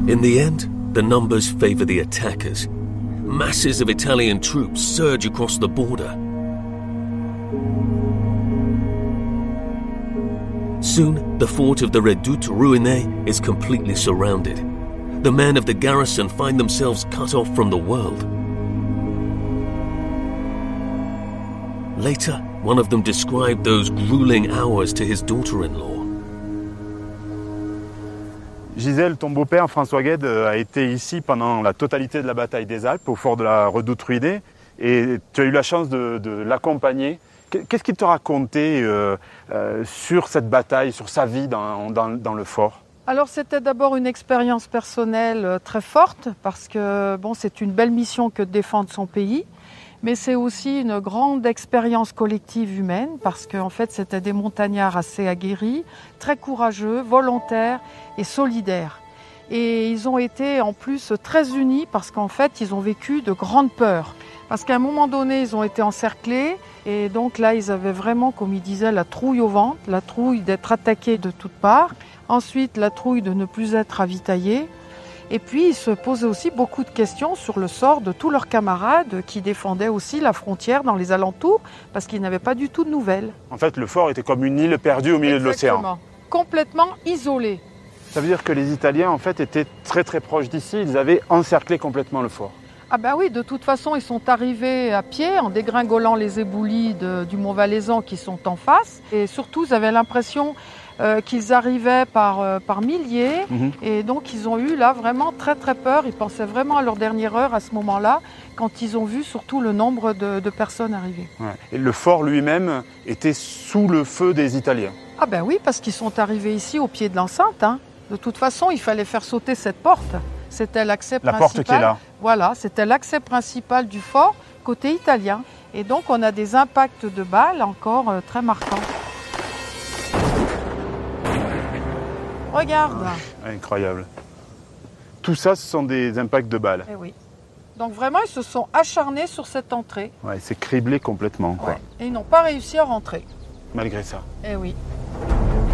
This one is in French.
In the end, the numbers favor the attackers. Masses of Italian troops surge across the border. Soon, the fort of the Redoute Ruiné is completely surrounded. The men of the garrison find themselves cut off from the world. Later, one of them described those grueling hours to his daughter-in-law. Gisèle, ton beau-père François Gued a été ici pendant la totalité de la bataille des Alpes, au fort de la Redoute Ruiné, et tu as eu la chance de l'accompagner. Qu'est-ce qu'il te racontait sur cette bataille, sur sa vie dans le fort ? Alors c'était d'abord une expérience personnelle très forte, parce que bon, c'est une belle mission que de défendre son pays, mais c'est aussi une grande expérience collective humaine, parce qu'en fait c'était des montagnards assez aguerris, très courageux, volontaires et solidaires. Et ils ont été en plus très unis, parce qu'en fait ils ont vécu de grandes peurs. Parce qu'à un moment donné, ils ont été encerclés, et donc là, ils avaient vraiment, comme ils disaient, la trouille au ventre, la trouille d'être attaqués de toutes parts, ensuite la trouille de ne plus être ravitaillés, et puis ils se posaient aussi beaucoup de questions sur le sort de tous leurs camarades qui défendaient aussi la frontière dans les alentours, parce qu'ils n'avaient pas du tout de nouvelles. En fait, le fort était comme une île perdue au milieu de l'océan. Exactement, complètement isolé. Ça veut dire que les Italiens, en fait, étaient très très proches d'ici, ils avaient encerclé complètement le fort. Ah ben oui, de toute façon, ils sont arrivés à pied en dégringolant les éboulis du Mont Valaisan qui sont en face. Et surtout, ils avaient l'impression qu'ils arrivaient par milliers. Et donc, ils ont eu là vraiment très très peur. Ils pensaient vraiment à leur dernière heure à ce moment-là, quand ils ont vu surtout le nombre de personnes arriver. Ouais. Et le fort lui-même était sous le feu des Italiens. Ah ben oui, parce qu'ils sont arrivés ici au pied de l'enceinte. Hein. De toute façon, il fallait faire sauter cette porte. C'était l'accès principal. La porte qui est là. Voilà, c'était l'accès principal du fort côté italien. Et donc on a des impacts de balles encore très marquants. Regarde. Incroyable. Tout ça, ce sont des impacts de balles. Eh oui. Donc vraiment, ils se sont acharnés sur cette entrée. Ouais, c'est criblé complètement, quoi. Ouais. Et ils n'ont pas réussi à rentrer. Malgré ça. Eh oui.